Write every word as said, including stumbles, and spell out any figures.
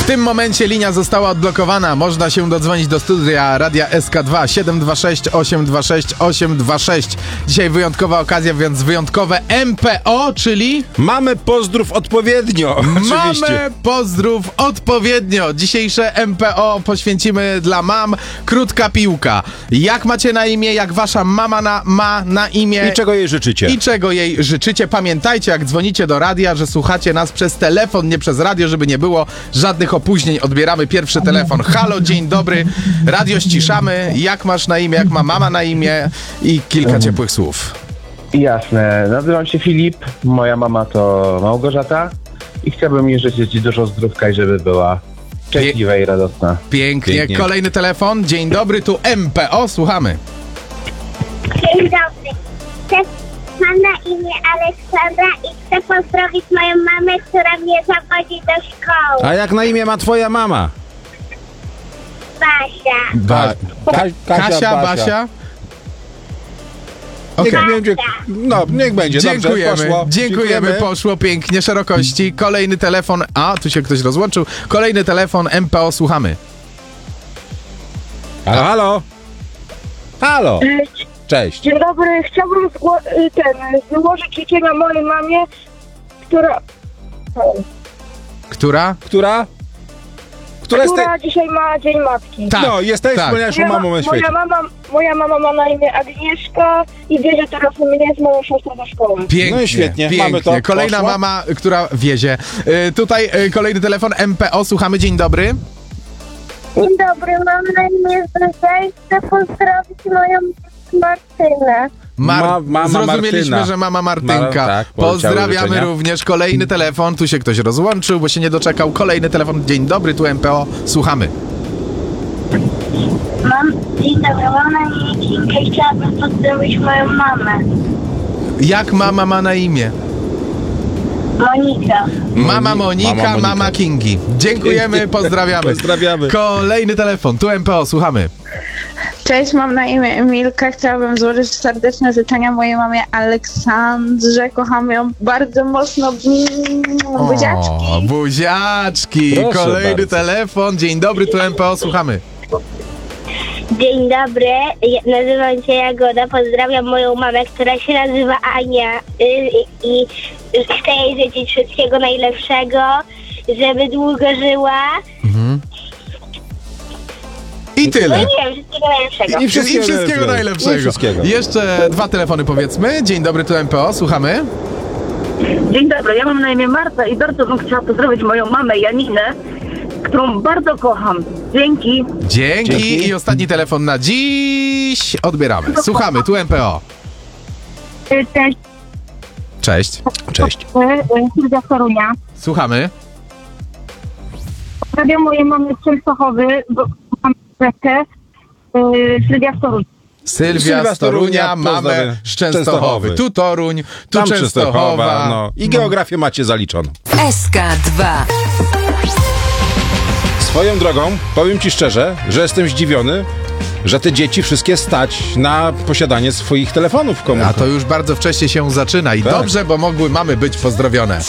W tym momencie linia została odblokowana. Można się dodzwonić do studia Radia S K dwa siedem dwa sześć osiem dwa sześć osiem dwa sześć. Dzisiaj wyjątkowa okazja, więc wyjątkowe M P O, czyli... Mamy pozdrów odpowiednio. Oczywiście. Mamy pozdrów odpowiednio. Dzisiejsze M P O poświęcimy dla mam. Krótka piłka. Jak macie na imię, jak wasza mama na, ma na imię. I czego jej życzycie? I czego jej życzycie. Pamiętajcie, jak dzwonicie do radia, że słuchacie nas przez telefon, nie przez radio, żeby nie było żadnych opóźnień. Odbieramy pierwszy telefon. Halo, dzień dobry. Radio ściszamy. Jak masz na imię, jak ma mama na imię i kilka ciepłych słów. Jasne. Nazywam się Filip, moja mama to Małgorzata i chciałbym jej życzyć dużo zdrówka i żeby była szczęśliwa i radosna. Pięknie. Pięknie. Kolejny telefon. Dzień dobry, tu M P O. Słuchamy. Dzień dobry. Chcę, mam na imię Aleksandra i chcę pozdrowić moją mamę, która mnie zawodzi do szkoły. A jak na imię ma twoja mama? Basia. Ba- Ka- Kasia, Basia. Basia? Niech Okej. będzie, no, niech będzie. Dziękujemy. Dobrze, poszło. Dziękujemy, poszło pięknie, szerokości. Kolejny telefon. A, tu się ktoś rozłączył. Kolejny telefon M P O, słuchamy. Halo, halo. Halo. Cześć. Dzień dobry, chciałbym zgło- y, ten, złożyć życzenia mojej mamie, która, Która? Która? Która jest która dzisiaj ma Dzień Matki. Tak, No, jesteś tak. najwspanialszą Moja, mamą na świecie. moja, mama, moja mama ma na imię Agnieszka i bierze teraz mnie z moją siostrą do szkoły. Pięknie, No i świetnie, pięknie. mamy to, Kolejna poszło. mama, która wiezie. Y, tutaj y, kolejny telefon M P O, słuchamy. Dzień dobry. Dzień dobry, mam na imię Zuzia i chcę pozdrowić moją Martynę. Mar- Ma- mama Zrozumieliśmy, Martyna. że mama Martynka. Ma- tak, poleciały Pozdrawiamy życzenia. również. Kolejny telefon. Tu się ktoś rozłączył, bo się nie doczekał. Kolejny telefon. Dzień dobry, tu M P O. Słuchamy. Mam, dzień dobry, mam na imię Kinga i chciałabym pozdrowić moją mamę. Jak mama ma na imię? Monika. Mama Monika, Mama Monika. mama Kingi. Dziękujemy, pozdrawiamy. Pozdrawiamy. Kolejny telefon. Tu M P O, słuchamy. Cześć, mam na imię Emilka. Chciałabym złożyć serdeczne życzenia mojej mamie Aleksandrze. Kocham ją bardzo mocno. O, Buziaczki. buziaczki. Proszę Kolejny bardzo. telefon. Dzień dobry, tu M P O, słuchamy. Dzień dobry, ja nazywam się Jagoda, pozdrawiam moją mamę, która się nazywa Ania y, y, i chcę jej życzyć wszystkiego najlepszego, żeby długo żyła. I No tyle. nie wiem, wszystkiego najlepszego. I, I wszystkiego, wszystkiego I wszystkiego najlepszego. najlepszego. I wszystkiego. Jeszcze dwa telefony, powiedzmy. Dzień dobry, tu M P O, słuchamy. Dzień dobry, ja mam na imię Marta i bardzo bym chciała pozdrowić moją mamę Janinę, którą bardzo kocham. Dzięki. Dzięki. Dzięki. I ostatni telefon na dziś. Odbieramy. Słuchamy, tu M P O. Cześć, Cześć. Cześć. Sylwia z Torunia. Słuchamy. Pozdrawiam moje mamy z Częstochowy, bo mam rzekę, Sylwia z Torunia. Sylwia, Sylwia z Torunia, mamę pozdrawiam. z Częstochowy. Częstochowy. Tu Toruń, tu Tam Częstochowa. Częstochowa, no. I geografię macie zaliczoną. S K dwa. Swoją drogą, powiem ci szczerze, że jestem zdziwiony, że te dzieci wszystkie stać na posiadanie swoich telefonów A komórkowych. to już bardzo wcześnie się zaczyna i Tak. dobrze, bo mogły mamy być pozdrowione.